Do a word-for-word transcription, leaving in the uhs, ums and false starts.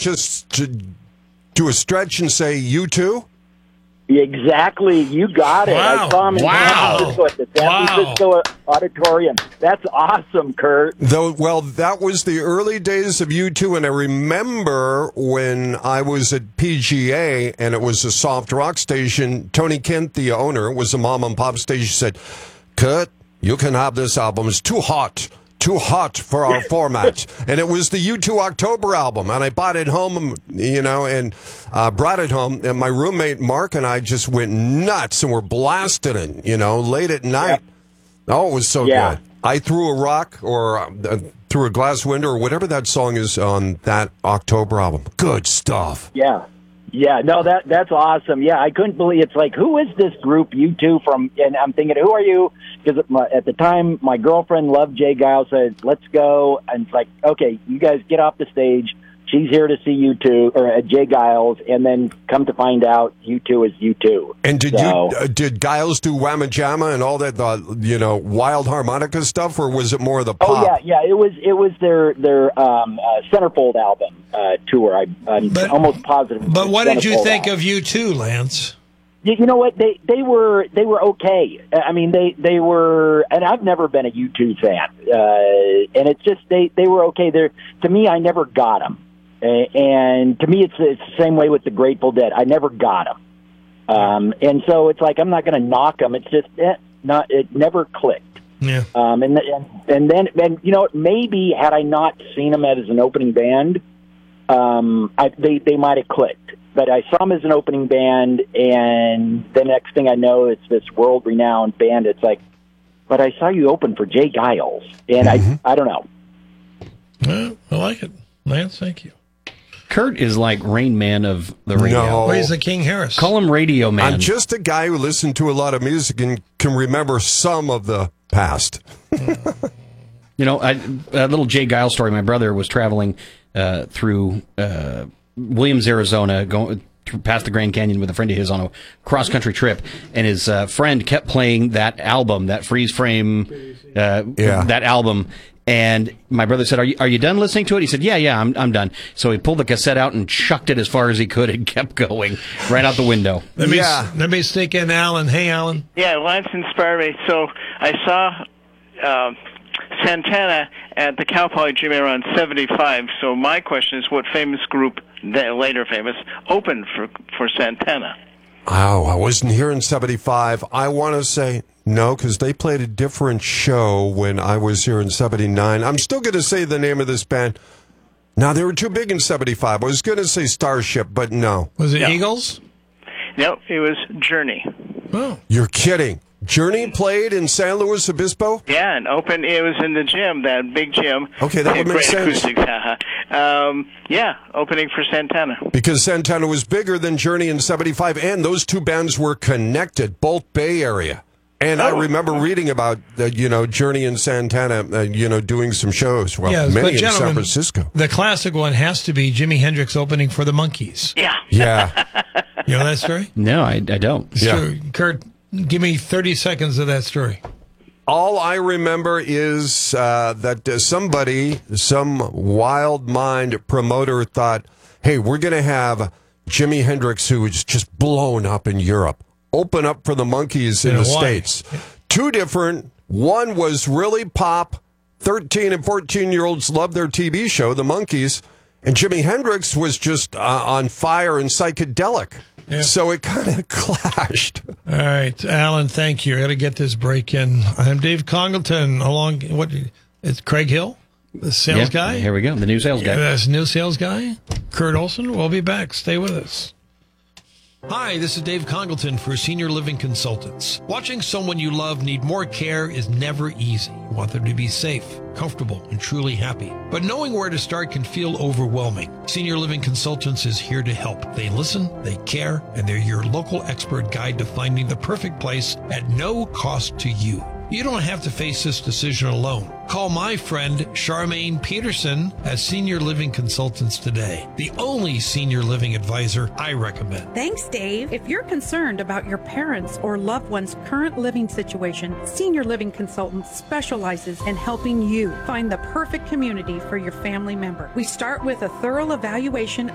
just to do a stretch and say U two? Exactly, you got it. Wow. I saw him in Wow. San Francisco at the San Wow. Francisco Auditorium. That's awesome, Kurt. Though, well, that was the early days of U two, and I remember when I was at P G A, and it was a soft rock station. Tony Kent, the owner, was a mom and pop station. Said, "Kurt, you can have this album. It's too hot." Too hot for our format. And it was the U two October album. And I bought it home, you know, and uh, brought it home. And my roommate, Mark, and I just went nuts and were blasting it, you know, late at night. Yeah. Oh, it was so yeah. good. I threw a rock or uh, through a glass window or whatever that song is on that October album. Good stuff. Yeah. Yeah, no, that that's awesome. Yeah, I couldn't believe it's like, who is this group, U two, from, and I'm thinking, who are you? Because at the time, my girlfriend loved Jay Giles, said, let's go. And it's like, okay, you guys get off the stage. She's here to see U two, or uh, Jay Giles, and then come to find out U two is U two. And did so, you uh, did Giles do Whamma Jamma and all that, the, you know, wild harmonica stuff, or was it more of the pop? Oh yeah, yeah. It was it was their their um, uh, Centerfold album uh, tour. I, I'm But- almost positive. But what did you Centerfold think album. of U two, Lance? You, you know what? They they were they were okay. I mean, they they were, and I've never been a U two fan, uh, and it's just they they were okay. They're, to me, I never got them. And to me, it's, it's the same way with the Grateful Dead. I never got them. Um, and so it's like, I'm not going to knock them. It's just, eh, not, it never clicked. Yeah. Um, and, and, and then, and you know, maybe had I not seen them as an opening band, um, I, they, they might have clicked. But I saw them as an opening band, and the next thing I know, it's this world-renowned band. It's like, but I saw you open for Jay Giles, and Mm-hmm. I, I don't know. Well, I like it. Lance, thank you. Kurt is like Rain Man of the radio. No. Well, he's the King Harris. Call him Radio Man. I'm just a guy who listened to a lot of music and can remember some of the past. You know, I, a little Jay Giles story. My brother was traveling uh, through uh, Williams, Arizona, going through, past the Grand Canyon with a friend of his on a cross-country trip, and his uh, friend kept playing that album, that freeze frame, uh, Yeah. that album. And my brother said, are you, are you done listening to it? He said, yeah, yeah, I'm, I'm done. So he pulled the cassette out and chucked it as far as he could and kept going right out the window. Let me, Yeah. let me stick in Alan. Hey, Alan. Yeah, Lance inspired me. So I saw uh, Santana at the Cow Poly Gym around seventy-five. So my question is, what famous group, that later famous, opened for for Santana? Oh, I wasn't here in seventy-five. I want to say no, because they played a different show when I was here in seventy-nine. I'm still going to say the name of this band. No, they were too big in seventy-five. I was going to say Starship, but no. Was it Yeah. Eagles? No, it was Journey. Oh. You're kidding. Journey played in San Luis Obispo? Yeah, and open. It was in the gym, that big gym. Okay, that would Yeah, make great sense. acoustics. haha. um, yeah, opening for Santana. Because Santana was bigger than Journey in seventy-five, and those two bands were connected, both Bay Area. And I Oh. remember reading about, uh, you know, Journey and Santana, uh, you know, doing some shows. Well, Yes, many but in San gentlemen, Francisco. the classic one has to be Jimi Hendrix opening for the Monkees. Yeah. Yeah. You know that story? No, I, I don't. Yeah. So, Kurt, give me thirty seconds of that story. All I remember is uh, that uh, somebody, some wild mind promoter thought, hey, we're going to have Jimi Hendrix, who is just blown up in Europe, open up for the Monkees in In the Hawaii. States. Two different. One was really pop. thirteen and fourteen-year-olds loved their T V show, The Monkees. And Jimi Hendrix was just uh, on fire and psychedelic. Yeah. So it kind of clashed. All right, Alan, thank you. I got to get this break in. I'm Dave Congleton, along, what, it's Craig Hill, the sales Yeah, guy? Here we go. The new sales guy. That's the new sales guy. Kurt Olson, we'll be back. Stay with us. Hi, this is Dave Congleton for Senior Living Consultants. Watching someone you love need more care is never easy. You want them to be safe, comfortable, and truly happy. But knowing where to start can feel overwhelming. Senior Living Consultants is here to help. They listen, they care, and they're your local expert guide to finding the perfect place at no cost to you. You don't have to face this decision alone. Call my friend Charmaine Peterson at Senior Living Consultants today, the only senior living advisor I recommend. Thanks, Dave. If you're concerned about your parents' or loved one's current living situation, Senior Living Consultants specializes in helping you find the perfect community for your family member. We start with a thorough evaluation